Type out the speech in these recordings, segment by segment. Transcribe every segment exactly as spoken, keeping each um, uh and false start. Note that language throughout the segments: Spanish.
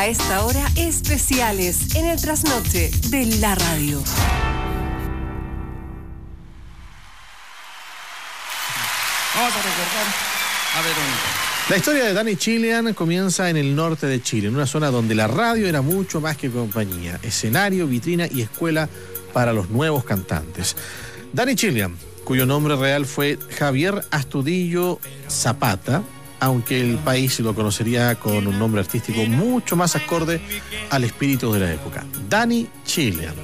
A esta hora, especiales en el trasnoche de la radio. Vamos a recordar a Verónica. La historia de Danny Chilean comienza en el norte de Chile, en una zona donde la radio era mucho más que compañía, escenario, vitrina y escuela para los nuevos cantantes. Danny Chilean, cuyo nombre real fue Javier Astudillo Zapata, aunque el país lo conocería con un nombre artístico mucho más acorde al espíritu de la época. Danny Chilean.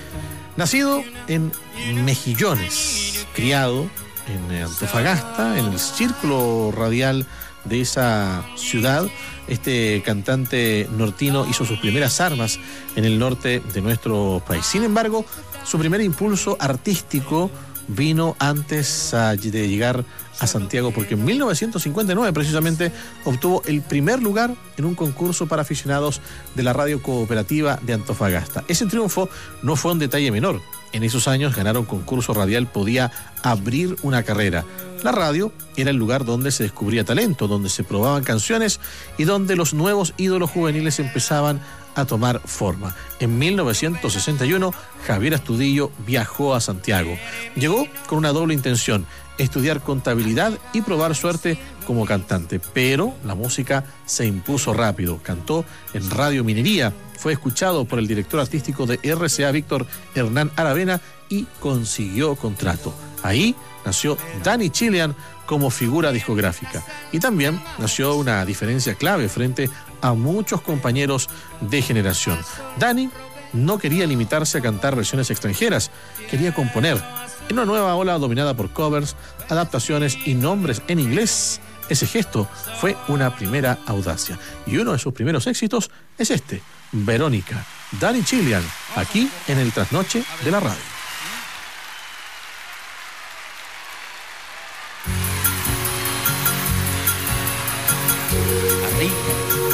Nacido en Mejillones, criado en Antofagasta, en el círculo radial de esa ciudad, este cantante nortino hizo sus primeras armas en el norte de nuestro país. Sin embargo, su primer impulso artístico vino antes de llegar a Santiago, porque en mil novecientos cincuenta y nueve precisamente obtuvo el primer lugar en un concurso para aficionados de la radio cooperativa de Antofagasta. Ese triunfo no fue un detalle menor. En esos años ganar un concurso radial podía abrir una carrera. La radio era el lugar donde se descubría talento, donde se probaban canciones y donde los nuevos ídolos juveniles empezaban a tomar forma. En mil novecientos sesenta y uno, Javier Astudillo viajó a Santiago. Llegó con una doble intención: estudiar contabilidad y probar suerte como cantante. Pero la música se impuso rápido. Cantó en Radio Minería, fue escuchado por el director artístico de R C A, Víctor Hernán Aravena, y consiguió contrato. Ahí nació Danny Chilean como figura discográfica. Y también nació una diferencia clave frente a muchos compañeros de generación. Danny no quería limitarse a cantar versiones extranjeras, quería componer. En una nueva ola dominada por covers, adaptaciones y nombres en inglés, ese gesto fue una primera audacia. Y uno de sus primeros éxitos es este, Verónica, Danny Chilean, aquí en el Trasnoche de la Radio. Arriba.